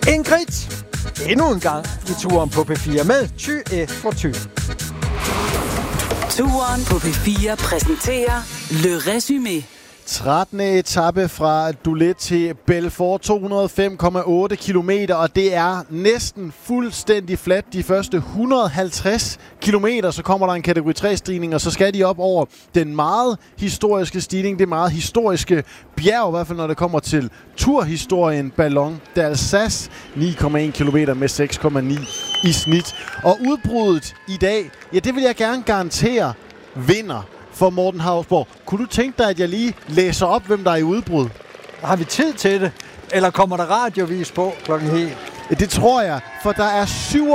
Ingrid, endnu en gang i turen på P4 med Thy for Thy. Turen på P4 præsenterer Le Résumé. 13. etape fra Doulet til Belfort, 205,8 kilometer, og det er næsten fuldstændig fladt de første 150 kilometer. Så kommer der en kategori 3-stigning, og så skal de op over den meget historiske stigning, det meget historiske bjerg, i hvert fald når det kommer til turhistorien Ballon d'Alsace, 9,1 kilometer med 6,9 i snit. Og udbruddet i dag, ja, det vil jeg gerne garantere vinder for Morten Hausborg. Kunne du tænke dig, at jeg lige læser op, hvem der er i udbrud? Har vi tid til det? Eller kommer der radiovis på klokken helt? Det tror jeg, for der er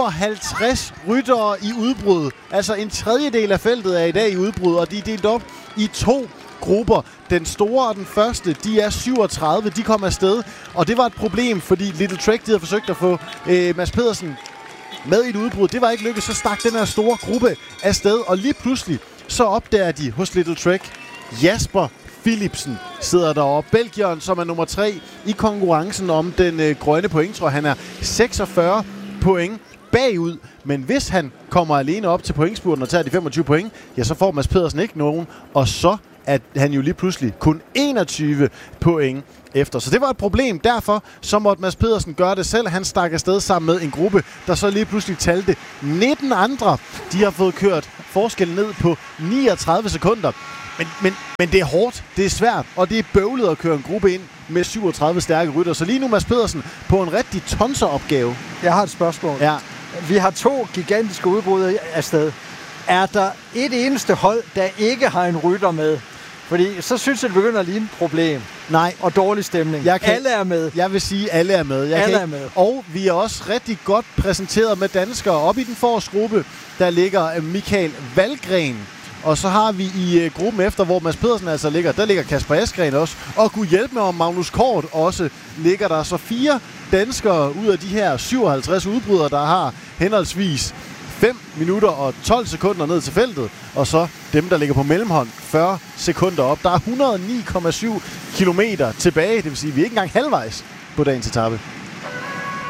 57 ryttere i udbrud. Altså en tredjedel af feltet er i dag i udbrud, og de er delt op i 2 grupper. Den store og den første, de er 37, de kom afsted. Og det var et problem, fordi Little Trek, de havde forsøgt at få Mads Pedersen med i et udbrud. Det var ikke lykkedes, så stak den her store gruppe afsted, og lige pludselig så opdager de hos Little Trek, Jasper Philipsen sidder deroppe. Belgieren, som er nummer 3 i konkurrencen om den grønne point, tror han er 46 point bagud. Men hvis han kommer alene op til pointspurten og tager de 25 point, ja, så får Mads Pedersen ikke nogen. Og så er han jo lige pludselig kun 21 point efter. Så det var et problem. Derfor så måtte Mads Pedersen gøre det selv. Han stak afsted sammen med en gruppe, der så lige pludselig talte 19 andre. De har fået kørt forskellen ned på 39 sekunder. Men det er hårdt, det er svært, og det er bøvlet at køre en gruppe ind med 37 stærke rytter. Så lige nu Mads Pedersen på en rigtig tonseropgave. Jeg har et spørgsmål. Ja. Vi har 2 gigantiske udbrud afsted. Er der et eneste hold, der ikke har en rytter med? Fordi så synes jeg, det begynder at ligne et problem. Nej. Og dårlig stemning. Alle er med. Jeg vil sige, alle er med. Alle er med. Og vi er også rigtig godt præsenteret med danskere. Op i den forreste gruppe, der ligger Michael Valgren. Og så har vi i gruppen efter, hvor Mads Pedersen altså ligger, der ligger Kasper Askren også. Og kunne hjælpe med, om Magnus Kort også ligger der. Så 4 danskere ud af de her 57 udbrydere, der har henholdsvis 5 minutter og 12 sekunder ned til feltet. Og så dem, der ligger på mellemhånd, 40 sekunder op. Der er 109,7 kilometer tilbage. Det vil sige, at vi er ikke engang halvvejs på dagens etape.